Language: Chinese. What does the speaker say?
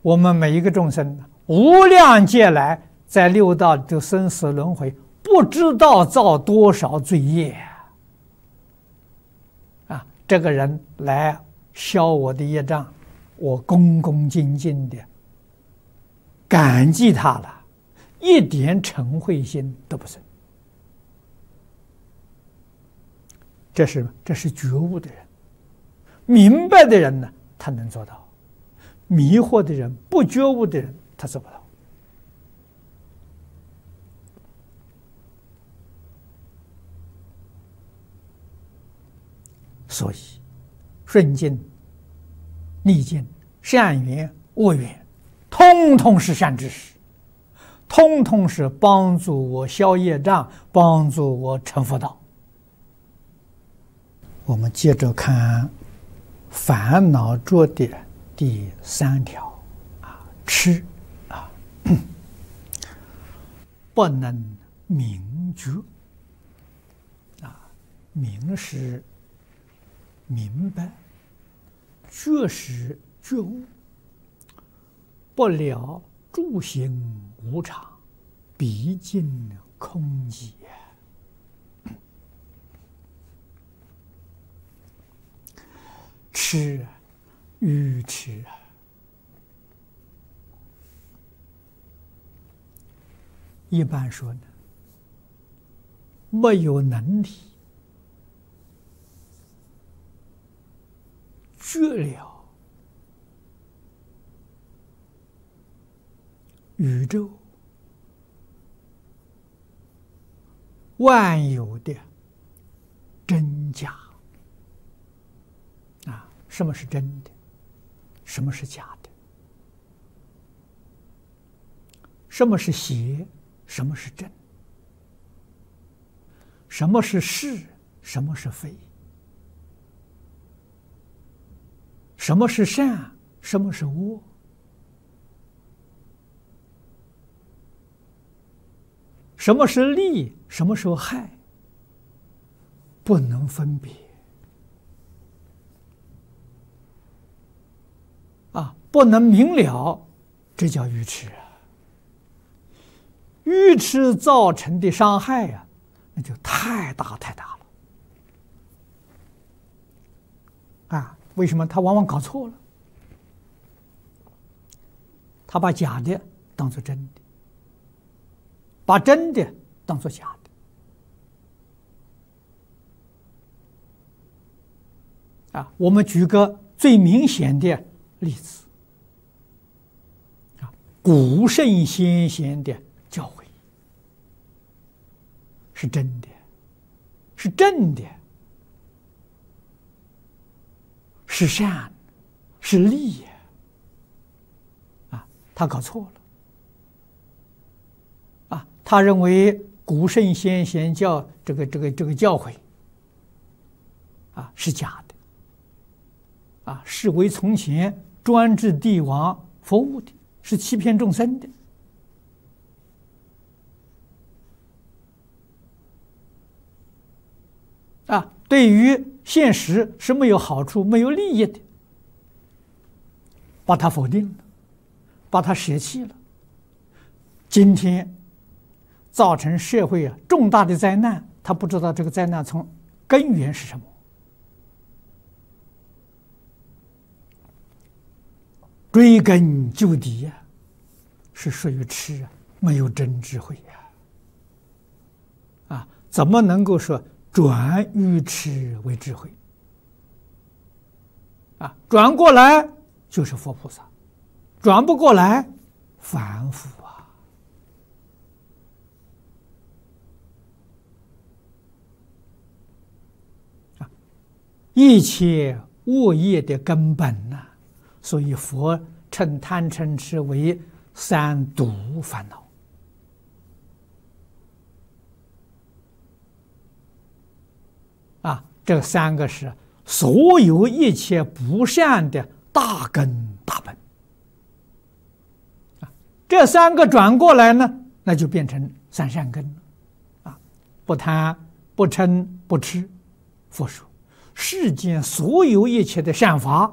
我们每一个众生无量劫来在六道的生死轮回，不知道造多少罪业啊！这个人来消我的业障，我恭恭敬敬的感激他了，一点嗔恚心都不生。这是觉悟的人，明白的人呢，他能做到；迷惑的人、不觉悟的人，他做不到。所以，顺境、逆境、善缘、恶缘，通通是善知识，通通是帮助我消业障，帮助我成佛道。我们接着看烦恼着的第3条痴不能明觉明是明白，觉是觉悟，不了诸行无常，毕竟空寂。痴愚痴一般说呢，没有能力觉了宇宙万有的真假。什么是真的？什么是假的？什么是邪？什么是正？什么是是？什么是非？什么是善？什么是恶？什么是利？什么是害？不能分别。不能明了，这叫愚痴愚痴造成的伤害那就太大太大了为什么？他往往搞错了，他把假的当作真的，把真的当作假的我们举个最明显的例子古圣先贤的教诲是真的，是正的，是善，是利他搞错了他认为古圣先贤这个教诲是假的是为从前专制帝王服务的，是欺骗众生的对于现实是没有好处、没有利益的，把它否定了，把它舍弃了。今天造成社会重大的灾难，他不知道这个灾难从根源是什么。追根究底是属于痴没有真智慧怎么能够说转愚痴为智慧转过来就是佛菩萨，转不过来凡夫一切恶业的根本所以佛称贪嗔痴为3毒烦恼这3个是所有一切不善的大根大本这3个转过来呢，那就变成3善根了不贪不嗔不痴。佛说世间所有一切的善法